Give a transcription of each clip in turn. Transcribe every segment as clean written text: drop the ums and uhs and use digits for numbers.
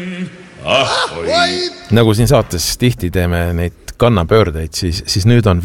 Nagu siin saates tihti teeme neid kannapöördeid, siis nüüd on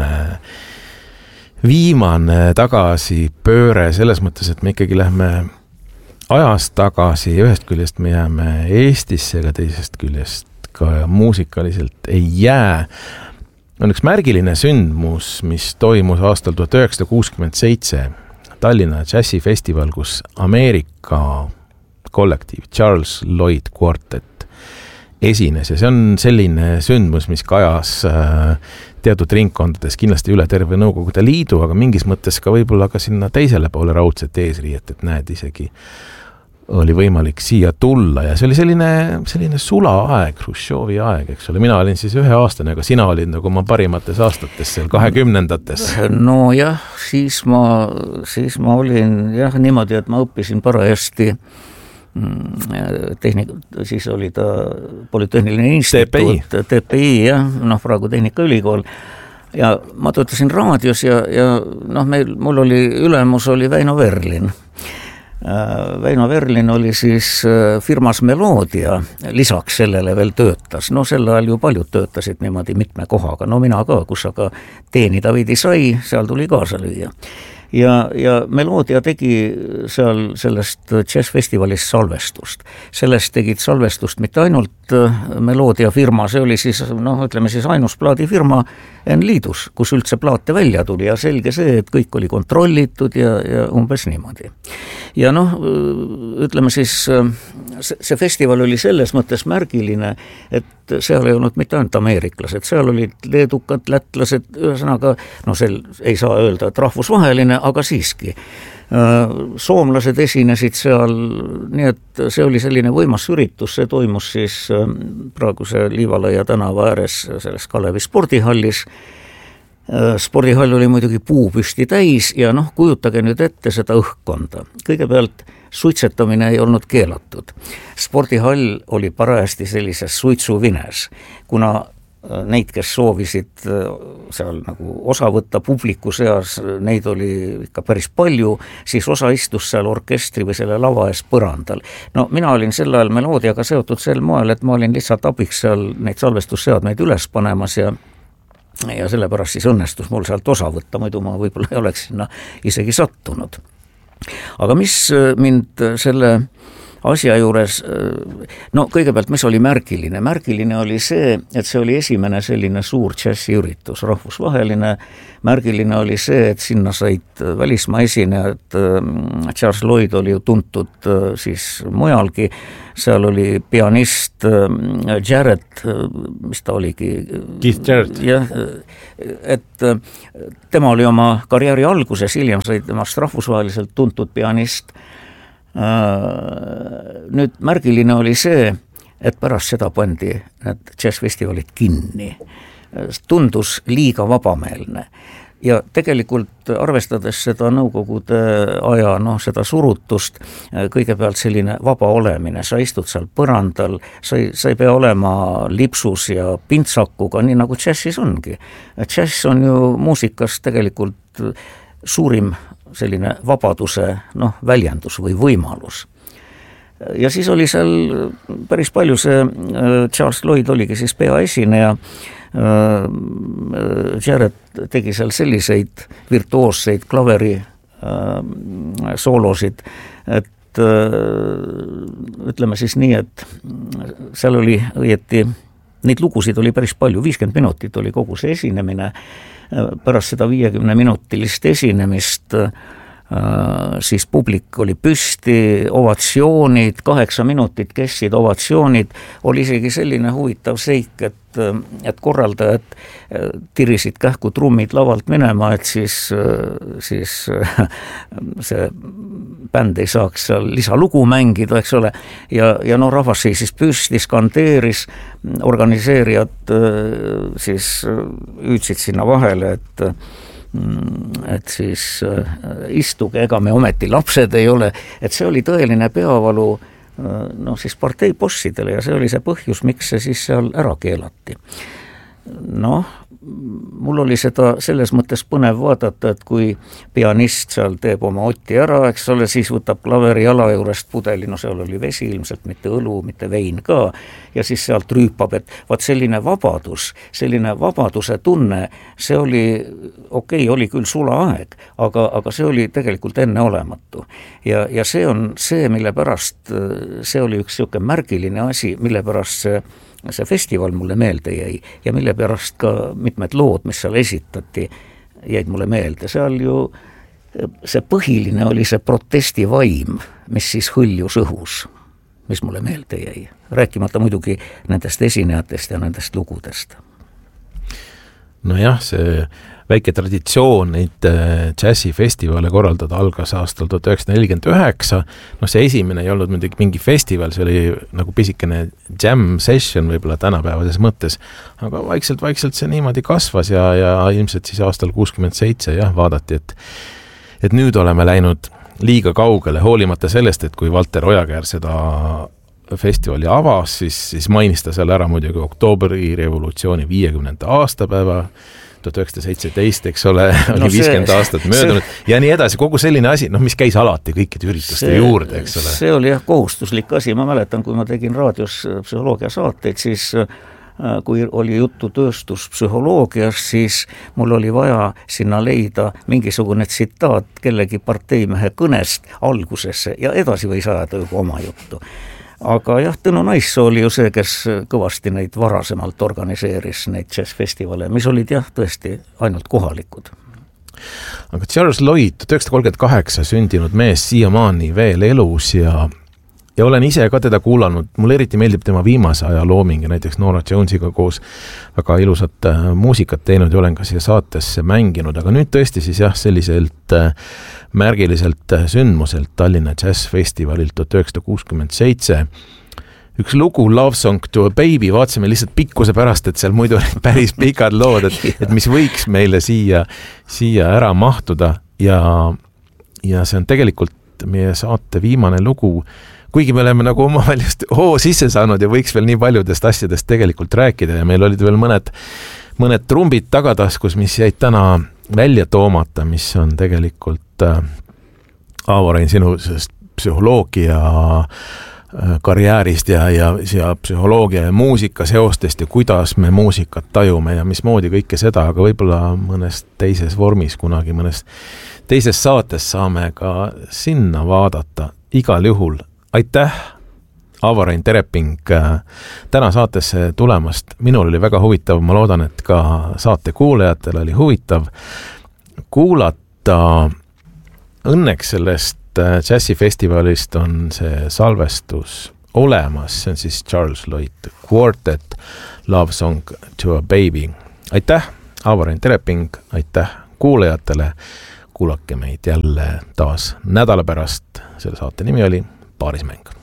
viimane tagasi pööre selles mõttes, et me ikkagi lähme ajas tagasi, ühest küljest me jääme Eestisse, aga teisest küljest ka muusikaliselt ei jää. On üks märgiline sündmus, mis toimus aastal 1967 Tallinna džässifestival, kus Ameerika kollektiiv Charles Lloyd Quartet esines ja see on selline sündmus, mis kajas teatud ringkondades kindlasti üle terve Nõukogude Liidu, aga mingis mõttes ka võib-olla ka sinna teisele poole raudset eesriiet, et näed, isegi oli võimalik siia tulla ja see oli selline sula aeg, Hruštšovi aeg, eks ole. Mina olin siis 1-aastane, aga sina olid nagu oma parimates aastates seal 20-ndates. No jah, siis ma olin jah niimoodi, et ma õppisin parajasti siis oli ta Polütehniline instituut, TPI, jah, praegu Tehnikaülikool ja ma töötasin raadios ja mul oli ülemus oli Väino Verlin. Väino Verlin oli siis firmas Meloodia, lisaks sellele veel töötas. Sel ajal ju paljud töötasid niimoodi mitme kohaga, mina ka, kus aga teenida veidi sai, seal tuli kaasa lüüa. Ja Meloodia tegi seal sellest džässfestivalist salvestust. Sellest tegid salvestust mitte ainult Meloodia firma, see oli siis, ütleme siis ainus plaadifirma N-liidus, kus üldse plaate välja tuli ja selge see, et kõik oli kontrollitud ja umbes niimoodi. Ja ütleme siis, see festival oli selles mõttes märgiline, et seal ei olnud mitte ainult ameeriklased, seal olid leedukad, lätlased, ühesõnaga, seal ei saa öelda, et rahvusvaheline, aga siiski. Soomlased esinesid seal, nii et see oli selline võimas üritus, see toimus siis praeguse Liivalaia tänava ääres selles Kalevi spordihallis. Spordihall oli muidugi puupüsti täis ja kujutage nüüd ette seda õhkkonda. Kõigepealt suitsetamine ei olnud keelatud. Spordihall oli parajasti sellises suitsuvines, kuna neid, kes soovisid seal nagu osa võtta publiku seas, neid oli ikka päris palju, siis osa istus seal orkestri või selle lava ees põrandal. Mina olin sel ajal Meloodiaga seotud sel moel, et ma olin lihtsalt abiks seal neid salvestusseadmeid üles panemas ja sellepärast siis õnnestus mul sealt osa võtta, muidu ma võib-olla ei oleks sinna isegi sattunud. Aga mis mind selle asja juures, kõigepealt mis oli märgiline? Märgiline oli see, et see oli esimene selline suur džässiüritus, rahvusvaheline. Märgiline oli see, et sinna said välismaa esinejad, Charles Lloyd oli ju tuntud siis mujalgi, seal oli pianist Jarrett, mis ta oligi? Keith Jarrett. Jah, et tema oli oma karjääri alguses, hiljem sai temast rahvusvaheliselt tuntud pianist. Nüüd märgiline oli see, et pärast seda pandi need džässfestivalid kinni. Tundus liiga vabameelne. Ja tegelikult arvestades seda Nõukogude aja, seda surutust, kõigepealt selline vaba olemine, sa istud seal põrandal, sa ei pea olema lipsus ja pintsakuga, nii nagu džässis ongi. Džäss on ju muusikas tegelikult suurim selline vabaduse väljendus või võimalus. Ja siis oli seal päris palju see, Charles Lloyd oligi siis peaesineja, Jarrett tegi seal selliseid virtuoosseid klaveri soolosid, et ütleme siis nii, et seal oli õieti, neid lugusid oli päris palju, 50 minutit oli kogu see esinemine. Pärast seda 50-minutilist esinemist siis publik oli püsti, ovatsioonid, 8 minutit kestsid ovatsioonid, oli isegi selline huvitav seik, et korraldajad tirisid kähku trummid lavalt minema, et siis see bänd ei saaks seal lisalugu mängida, eks ole, ja rahvas siis püsti, skandeeris, organiseerijad siis hüüdsid sinna vahele, et siis istuge, ega me ometi lapsed ei ole, et see oli tõeline peavalu siis parteibossidele ja see oli see põhjus, miks see siis seal ära keelati. mul oli seda selles mõttes põnev vaadata, et kui pianist seal teeb oma Otti ära, eks ole, siis võtab klaveri jala juurest pudeli, no seal oli vesi ilmselt, mitte õlu, mitte vein ka, ja siis sealt rüüpab, et vaat selline vabadus, selline vabaduse tunne, see oli, oli küll sulaaeg, aga see oli tegelikult enneolematu. Ja see on see, mille pärast, see oli üks siuke märgiline asi, mille pärast see festival mulle meelde jäi ja mille pärast ka mitmed lood, mis seal esitati, jäid mulle meelde. Seal ju see põhiline oli see protestivaim, mis siis hõljus õhus, mis mulle meelde jäi. Rääkimata muidugi nendest esinejatest ja nendest lugudest. Nojah, see väike traditsioon neid džässifestivale korraldada algas aastal 1949. See esimene ei olnud mingi festival, see oli nagu pisikene jam session võib-olla tänapäevases mõttes, aga vaikselt see niimoodi kasvas ja ilmselt siis aastal 67 vaadati, et nüüd oleme läinud liiga kaugele, hoolimata sellest, et kui Valter Ojakäär seda festivali avas, siis mainis ta seal ära muidugi oktoobri revolutsiooni 50. aastapäeva, 1917, eks ole, oli 50 aastat möödunud ja nii edasi, kogu selline asi, mis käis alati kõikide ürituste juurde, eks ole. See oli kohustuslik asi, ma mäletan, kui ma tegin raadios psühholoogia saateid, siis kui oli juttu tööstuspsühholoogias, siis mul oli vaja sinna leida mingisugune tsitaat kellegi parteimehe kõnest algusesse ja edasi võis ajada juba oma juttu. Aga jah, Tõnu Naissoo oli ju see, kes kõvasti neid varasemalt organiseeris, neid džässfestivale, mis olid jah, tõesti ainult kohalikud. Aga Charles Lloyd, 1938 sündinud mees, siiamaani veel elus ja olen ise ka teda kuulanud, mulle eriti meeldib tema viimase aja looming ja näiteks Nora Jonesiga koos väga ilusat muusikat teinud ja olen ka siia saatesse mänginud, aga nüüd tõesti siis jah, selliselt märgiliselt sündmuselt Tallinna Jazzfestivalilt 1967. Üks lugu Love Song to a Baby, vaatasime lihtsalt pikkuse pärast, et seal muidu olid päris pikad lood, et mis võiks meile siia ära mahtuda ja see on tegelikult meie saate viimane lugu, kuigi me oleme nagu omavahel just sisse saanud ja võiks veel nii paljudest asjadest tegelikult rääkida ja meil olid veel mõned trumbid tagataskus, mis jäid täna välja toomata, mis on tegelikult Aavo Rein sinu psühholoogia karjäärist ja psühholoogia ja muusika seostest ja kuidas me muusikat tajume ja mismoodi kõike seda, aga võib-olla mõnes teises vormis kunagi, mõnes teises saates saame ka sinna vaadata. Igal juhul aitäh, Aavo Rein Tereping, täna saatesse tulemast. Minul oli väga huvitav, ma loodan, et ka saate kuulajatel oli huvitav kuulata. Õnneks sellest džässifestivalist on see salvestus olemas, see on siis Charles Lloyd Quartet, Love Song to a Baby. Aitäh, Aavo Rein Tereping, aitäh kuulajatele, kuulake meid jälle taas nädala pärast, selle saate nimi oli Paarismäng.